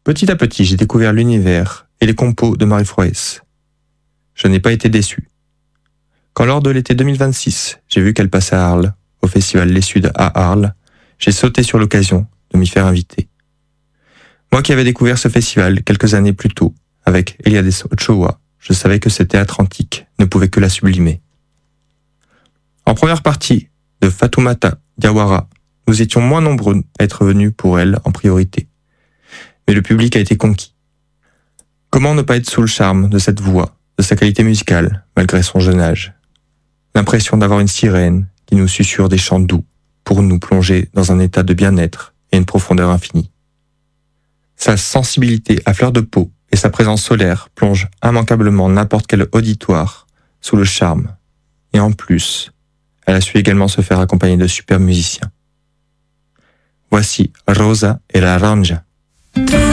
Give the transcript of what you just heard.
Petit à petit, j'ai découvert l'univers et les compos de Marie Froès. Je n'ai pas été déçu. Quand lors de l'été 2026, j'ai vu qu'elle passait à Arles, au festival Les Suds à Arles, j'ai sauté sur l'occasion de m'y faire inviter. Moi qui avais découvert ce festival quelques années plus tôt, avec Eliades Ochoa, je savais que ce théâtre antique ne pouvait que la sublimer. En première partie de Fatoumata Diawara, nous étions moins nombreux à être venus pour elle en priorité. Mais le public a été conquis. Comment ne pas être sous le charme de cette voix, de sa qualité musicale, malgré son jeune âge? L'impression d'avoir une sirène qui nous susurre des chants doux pour nous plonger dans un état de bien-être et une profondeur infinie. Sa sensibilité à fleur de peau et sa présence solaire plongent immanquablement n'importe quel auditoire sous le charme. Et en plus, elle a su également se faire accompagner de super musiciens. Voici Rosa et la Ranja.